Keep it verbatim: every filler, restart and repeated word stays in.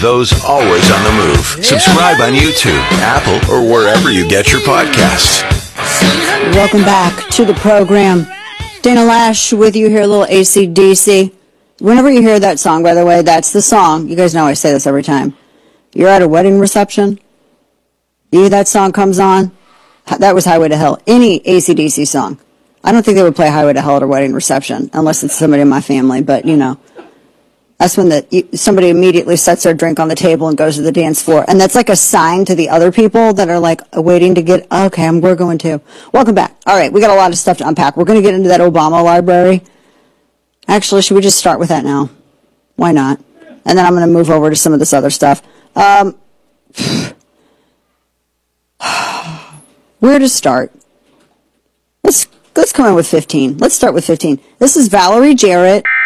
Those always on the move. Subscribe on YouTube, Apple, or wherever you get your podcasts. Welcome back to the program. Dana Lash with you here, a little A C D C. Whenever you hear that song, by the way, that's the song. You guys know I say this every time. You're at a wedding reception. You hear that song comes on. That was Highway to Hell. Any A C D C song. I don't think they would play Highway to Hell at a wedding reception, unless it's somebody in my family, but you know. That's when the, you, somebody immediately sets their drink on the table and goes to the dance floor. And that's like a sign to the other people that are like waiting to get, okay, I'm, we're going to. Welcome back. All right, we got a lot of stuff to unpack. We're going to get into that Obama library. Actually, should we just start with that now? Why not? And then I'm going to move over to some of this other stuff. Um, where to start? Let's, let's come in with fifteen. Let's start with fifteen. This is Valerie Jarrett.